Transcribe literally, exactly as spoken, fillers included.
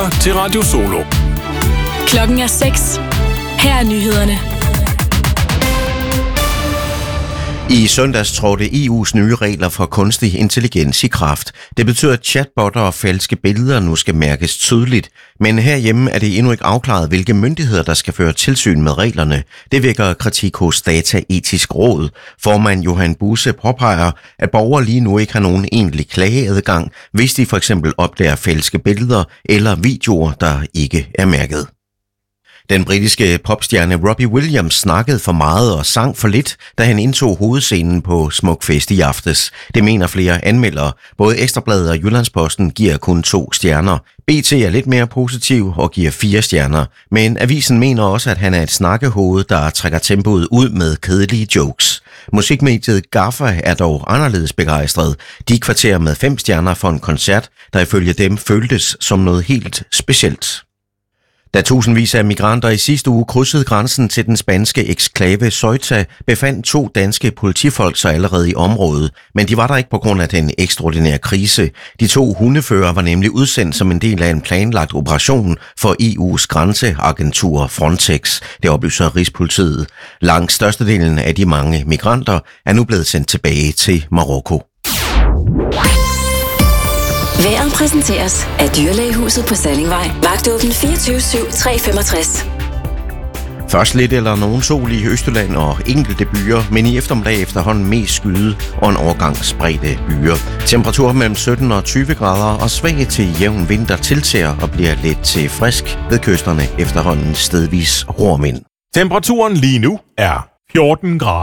lytter til Radio Solo. Klokken er seks. Her er nyhederne. I søndags trådte E U's nye regler for kunstig intelligens i kraft. Det betyder, at chatbotter og falske billeder nu skal mærkes tydeligt. Men herhjemme er det endnu ikke afklaret, hvilke myndigheder, der skal føre tilsyn med reglerne. Det vækker kritik hos Dataetisk Råd. Formand Johan Buse påpeger, at borgere lige nu ikke har nogen egentlig klageadgang, hvis de for eksempel opdager falske billeder eller videoer, der ikke er mærket. Den britiske popstjerne Robbie Williams snakkede for meget og sang for lidt, da han indtog hovedscenen på Smukfest i aftes. Det mener flere anmeldere. Både Ekstra Bladet og Jyllandsposten giver kun to stjerner. B T er lidt mere positiv og giver fire stjerner. Men avisen mener også, at han er et snakkehoved, der trækker tempoet ud med kedelige jokes. Musikmediet Gaffa er dog anderledes begejstret. De kvarterer med fem stjerner for en koncert, der ifølge dem føltes som noget helt specielt. Da tusindvis af migranter i sidste uge krydsede grænsen til den spanske eksklave Ceuta, befandt to danske politifolk sig allerede i området, men de var der ikke på grund af den ekstraordinære krise. De to hundeførere var nemlig udsendt som en del af en planlagt operation for E U's grænseagentur Frontex, det oplyser Rigspolitiet. Langt størstedelen af de mange migranter er nu blevet sendt tilbage til Marokko. Vejret præsenteres af Dyrlægehuset på Sallingvej. Vagtåben fireogtyve syv tre femogtres. Først lidt eller nogen sol i Østjylland og enkelte byer, men i eftermiddag efterhånden mest skyde og en overgang spredte byer. Temperatur mellem sytten og tyve grader og svag til jævn vind, der tiltager og bliver lidt til frisk ved kysterne efterhånden stedvis hård vind. Temperaturen lige nu er fjorten grader.